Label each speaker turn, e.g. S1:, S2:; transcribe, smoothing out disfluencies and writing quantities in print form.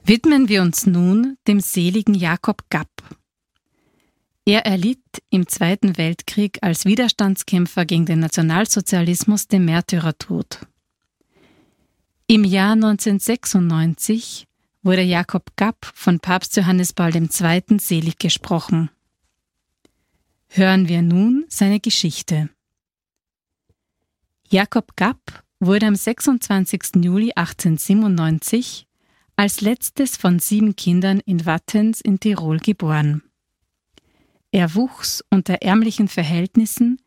S1: Widmen wir uns nun dem seligen Jakob Gapp. Er erlitt im Zweiten Weltkrieg als Widerstandskämpfer gegen den Nationalsozialismus den Märtyrertod. Im Jahr 1996 wurde Jakob Gapp von Papst Johannes Paul II. Selig gesprochen. Hören wir nun seine Geschichte. Jakob Gapp wurde am 26. Juli 1897 als letztes von 7 Kindern in Wattens in Tirol geboren. Er wuchs unter ärmlichen Verhältnissen